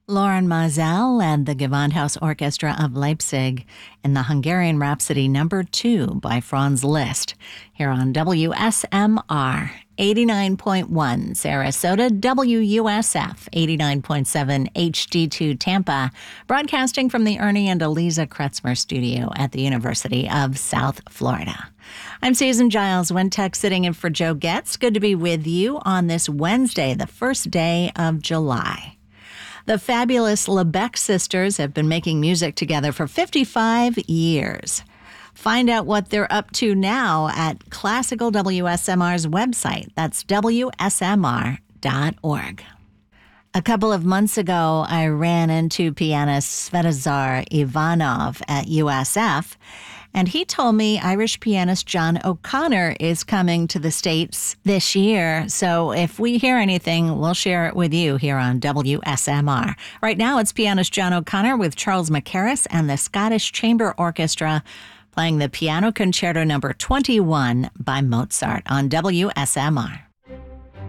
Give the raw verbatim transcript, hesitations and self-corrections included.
Lauren Mazel and the Gewandhaus Orchestra of Leipzig in the Hungarian Rhapsody number two by Franz Liszt here on W S M R eighty-nine point one Sarasota, W U S F eighty-nine point seven H D two Tampa, broadcasting from the Ernie and Eliza Kretzmer studio at the University of South Florida. I'm Susan Giles, Wentech, sitting in for Joe Getz. Good to be with you on this Wednesday, the first day of July. The fabulous LeBeck sisters have been making music together for fifty-five years. Find out what they're up to now at Classical W S M R's website. That's W S M R dot org. A couple of months ago, I ran into pianist Svetozar Ivanov at U S F, and he told me Irish pianist John O'Connor is coming to the States this year. So if we hear anything, we'll share it with you here on W S M R. Right now, it's pianist John O'Connor with Charles Mackerras and the Scottish Chamber Orchestra playing the Piano Concerto number twenty-one by Mozart on W S M R.